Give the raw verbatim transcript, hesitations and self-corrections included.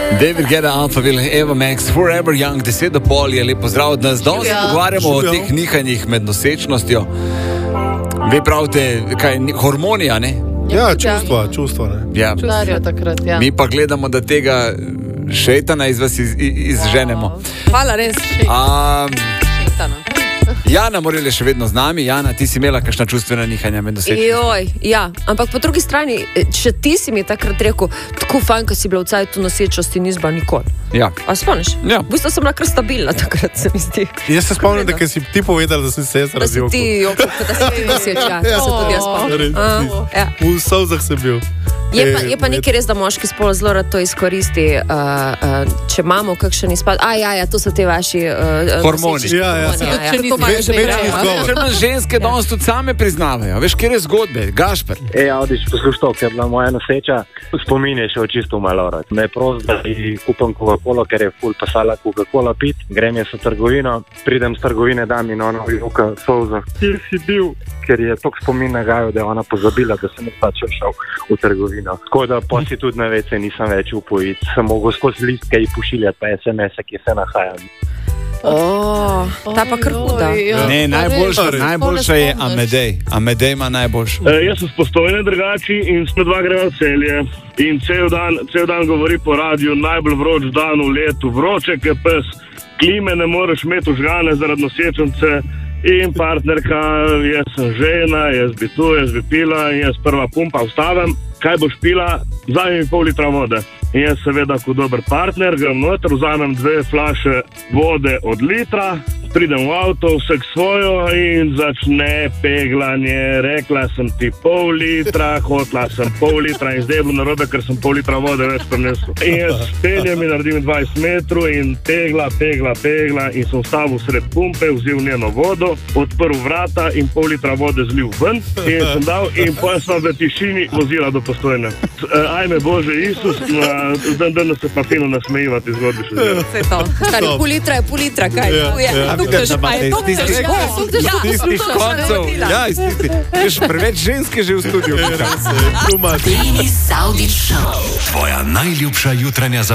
David Guetta, Alphaville, Eva Max, Forever Young, deset do pol je lepo zdrav od nas. Danes se pogovarjamo o teh nihanjih med nosečnostjo. Vi pravite, kaj, hormonija, ne? Ja, čustva, čustva, ne? Ja. Takrat, ja. Mi pa gledamo, da tega šejtana iz vas iz, izženemo. Wow. Hvala, res. Um, Šejtana. Jana Morel je še vedno z nami. Jana, ti si imela kakšna čustvena nihanja med nosečnostjo? Joj, ja, ampak po drugi strani, če ti si mi takrat rekel, tako fajn, ko si bila v cajtu nosečnosti, nisi bila nikoli. Ja. A spomniš? Ja. V bistvu sem bila kar stabilna takrat, se mi zdi. Jaz se spomnim, da si ti povedala, da si se jaz Da si razjokal. ti, joko, da si ti noseč, ja, to se tudi jaz spomnim. A, ja. V solzah sem bil. Je pa, je pa nekaj res, da moški spol zelo rad to izkoristi, uh, uh, če imamo kakšen izpad. A, ja, ja, to so te vaši uh, Hormoni. noseči Ja, ja, hormoni, ja, Če ni Več- več izgovor. Že nas ženske danes tudi same priznavajo. Veš, kjer je zgodbe? Gašper. E, Audič, poslušaj to, ker je bila moja noseča, spomin je šel čisto malo rad. Me je prosil, da ji kupam Coca-Cola, ker je ful pasala Coca-Cola pit. Grem jaz v trgovino, pridem z trgovine, dam in ona vjuka solza. Kjer si bil? Ker je tok spomin nagajal, da je ona pozabila, da sem jaz pač šel v trgovino. Tako da pa si tudi na vece nisem več upojit. Sem mogel skozi listke ji pošiljati pa es em es-e, ki se nahajam. Oh, ta pa kar huda. Ne, najboljša, res. najboljša je Amedej. Amedej ima najboljšo. E, jaz sem s Postojne Drgači in smo dva greva v Celje. In cel dan, cel dan govori po radiju, najbolj vroč dan v letu, vroče ke pes, klime ne moreš imeti užgane zaradi nosečnice. In partnerka, jaz sem žena, jaz bi tu, jaz bi pila in jaz prva pumpa vstavim. Kaj boš pila? Vzamem mi pol litra vode. In jaz seveda, kot dober partner, grem noter, vzamem dve flaše vode od litra, pridem v avto, vsak svojo in začne peglanje. Rekla sem ti pol litra, hotla sem pol litra in zdaj je bilo narobe, ker sem pol litra vode več prinesel. In jaz peljem in naredim dvajset metrov in pegla, pegla, pegla in sem stavil sred pumpe, vzel njeno vodo, odprl vrata in pol litra vode zlil ven in sem dal in potem sem v tišini vozila do Postojne. Ajme Bože Isus, na dan danes se pa fino nasmejivati zgodbi še zdaj. Vse to. Stari, pol litra je pol litra, kaj? Ja, Tu je, ja. tukaj še pa je, Iz tukaj tistih- še pa je, tukaj še pa je. Iz tistih koncev. Ja, iz tistih. Veš, preveč ženske že v studiu. Too much. Tvoja najljubša jutranja